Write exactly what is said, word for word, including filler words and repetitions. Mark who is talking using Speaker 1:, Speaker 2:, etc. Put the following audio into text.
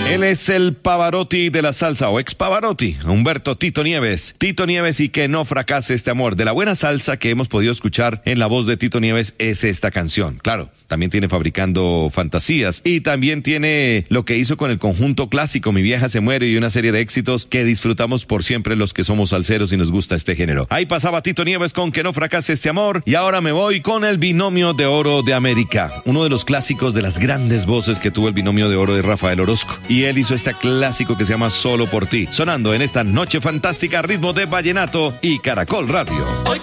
Speaker 1: Él es el Pavarotti de la salsa, o ex Pavarotti, Humberto Tito Nieves. Tito Nieves y que no fracase este amor. De la buena salsa que hemos podido escuchar en la voz de Tito Nieves es esta canción. Claro, también tiene Fabricando Fantasías y también tiene lo que hizo con el conjunto clásico Mi Vieja Se Muere y una serie de éxitos que disfrutamos por siempre los que somos salseros y nos gusta este género. Ahí pasaba Tito Nieves con Que no fracase este amor y ahora me voy con el Binomio de Oro de América. Uno de los clásicos de las grandes voces que tuvo el Binomio de Oro de Rafael Orozco. Y él hizo este clásico que se llama Solo por ti, sonando en esta noche fantástica a ritmo de vallenato y Caracol Radio.